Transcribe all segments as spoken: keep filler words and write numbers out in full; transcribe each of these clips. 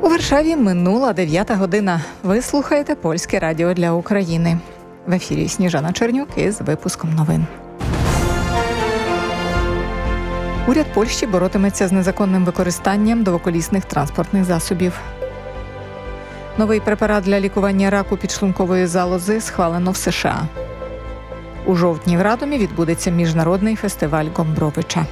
У Варшаві минула дев'ята година. Ви слухаєте Польське радіо для України. В ефірі Сніжана Чернюк із випуском новин. Уряд Польщі боротиметься з незаконним використанням двоколісних транспортних засобів. Новий препарат для лікування раку підшлункової залози схвалено в США. У жовтні в Радомі відбудеться міжнародний фестиваль Гомбровича.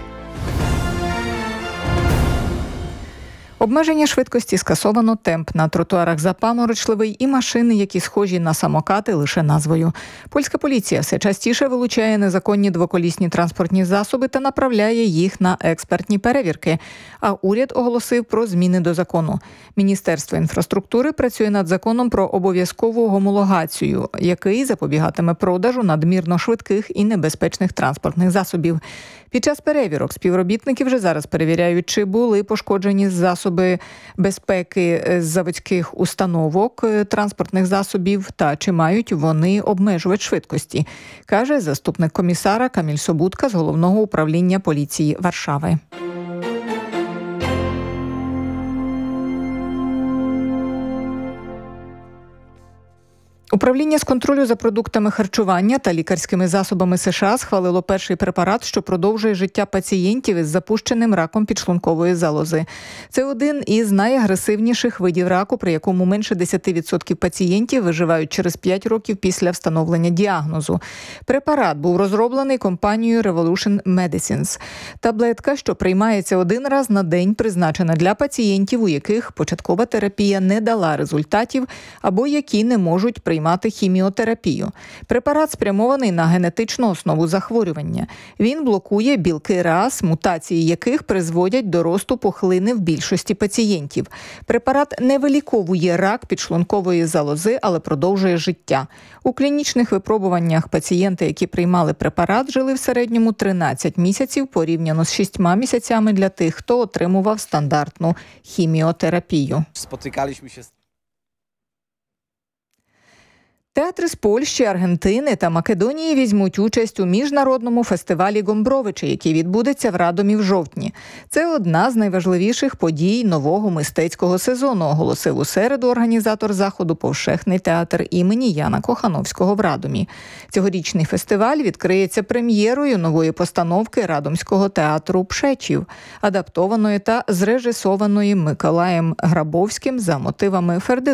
Обмеження швидкості скасовано, темп на тротуарах запаморочливий і машини, які схожі на самокати, лише назвою. Польська поліція все частіше вилучає незаконні двоколісні транспортні засоби та направляє їх на експертні перевірки. А уряд оголосив про зміни до закону. Міністерство інфраструктури працює над законом про обов'язкову гомологацію, який запобігатиме продажу надмірно швидких і небезпечних транспортних засобів. Під час перевірок співробітники вже зараз перевіряють, чи були пошкоджені засоби безпеки з заводських установок транспортних засобів та чи мають вони обмежувач швидкості, каже заступник комісара Каміль Собутка з Головного управління поліції Варшави. Управління з контролю за продуктами харчування та лікарськими засобами США схвалило перший препарат, що продовжує життя пацієнтів із запущеним раком підшлункової залози. Це один із найагресивніших видів раку, при якому менше десять відсотків пацієнтів виживають через п'ять років після встановлення діагнозу. Препарат був розроблений компанією Revolution Medicines. Таблетка, що приймається один раз на день, призначена для пацієнтів, у яких початкова терапія не дала результатів або які не можуть приймати мати хіміотерапію. Препарат спрямований на генетичну основу захворювання. Він блокує білки РАС, мутації яких призводять до росту пухлини в більшості пацієнтів. Препарат не виліковує рак підшлункової залози, але продовжує життя. У клінічних випробуваннях пацієнти, які приймали препарат, жили в середньому тринадцять місяців порівняно з шістьма місяцями для тих, хто отримував стандартну хіміотерапію. Спотикалися з Театри з Польщі, Аргентини та Македонії візьмуть участь у міжнародному фестивалі Гомбровича, який відбудеться в Радомі в жовтні. Це одна з найважливіших подій нового мистецького сезону, оголосив у середу організатор заходу Повшехний театр імені Яна Кохановського в Радомі. Цьогорічний фестиваль відкриється прем'єрою нової постановки Радомського театру «Пшечів», адаптованої та зрежисованої Миколаєм Грабовським за мотивами Фердинанда